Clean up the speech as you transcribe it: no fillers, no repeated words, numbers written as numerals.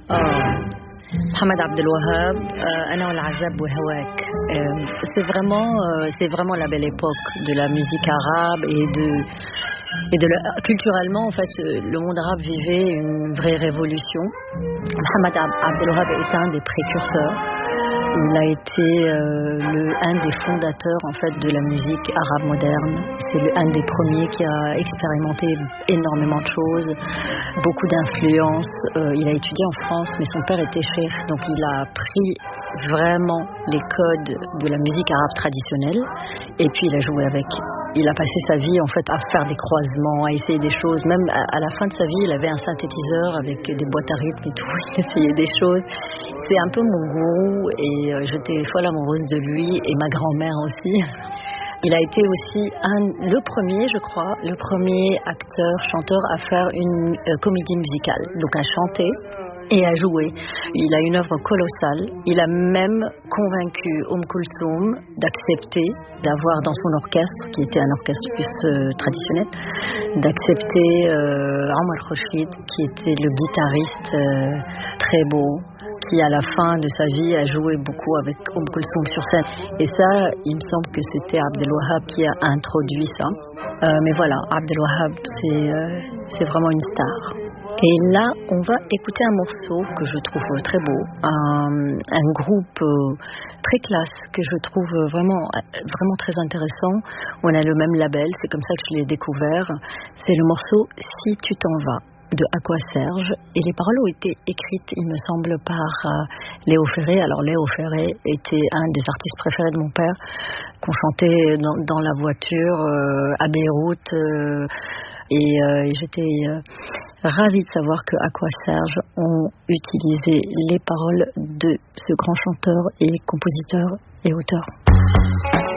Mohamed Abdel Wahab, Ana al-Azab wa Hawak. C'est vraiment la belle époque de la musique arabe culturellement, en fait, le monde arabe vivait une vraie révolution. Mohamed Abdel Wahab est un des précurseurs. Il a été un des fondateurs, en fait, de la musique arabe moderne. C'est un des premiers qui a expérimenté énormément de choses, beaucoup d'influences. Il a étudié en France, mais son père était cheikh, donc il a pris vraiment les codes de la musique arabe traditionnelle, et puis il a joué avec. Il a passé sa vie, en fait, à faire des croisements, à essayer des choses. Même à la fin de sa vie, il avait un synthétiseur avec des boîtes à rythme et tout. Il essayait des choses. C'est un peu mon gourou, et j'étais folle amoureuse de lui, et ma grand-mère aussi. Il a été aussi le premier acteur, chanteur à faire une comédie musicale. Donc à chanter et à jouer. Il a une œuvre colossale. Il a même convaincu Kulthum d'accepter d'avoir dans son orchestre, qui était un orchestre plus traditionnel, d'accepter Omar Khorshid, qui était le guitariste très beau, qui à la fin de sa vie a joué beaucoup avec Kulthum sur scène. Et ça, il me semble que c'était Abdel Wahab qui a introduit ça. Mais voilà, Abdel Wahab, c'est vraiment une star. Et là, on va écouter un morceau que je trouve très beau, un groupe très classe que je trouve vraiment très intéressant. On a le même label, c'est comme ça que je l'ai découvert. C'est le morceau Si tu t'en vas de Aqua Serge, et les paroles ont été écrites, il me semble, par Léo Ferré. Alors Léo Ferré était un des artistes préférés de mon père, qu'on chantait dans la voiture à Beyrouth, et j'étais ravie de savoir que Aqua Serge ont utilisé les paroles de ce grand chanteur et compositeur et auteur.